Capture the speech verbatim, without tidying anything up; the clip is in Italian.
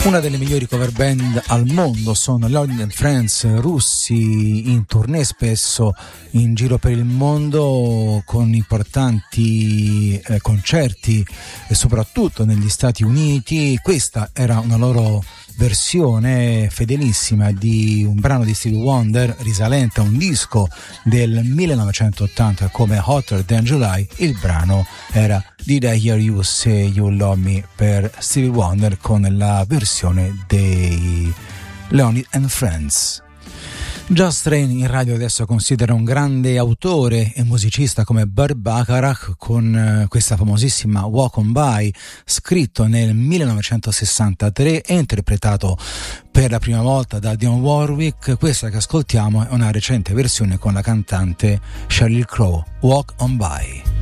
Una delle migliori cover band al mondo sono Lonely and Friends, russi in tournée spesso in giro per il mondo con importanti eh, concerti e soprattutto negli Stati Uniti. Questa era una loro versione fedelissima di un brano di Stevie Wonder risalente a un disco del millenovecentottanta come Hotter Than July. Il brano era Did I Hear You Say You Love Me per Stevie Wonder con la versione dei Lonely and Friends. Josh Train in radio adesso considera un grande autore e musicista come Burt Bacharach con questa famosissima Walk On By, scritto nel millenovecentosessantatré e interpretato per la prima volta da Dionne Warwick. Questa che ascoltiamo è una recente versione con la cantante Sheryl Crow, Walk On By.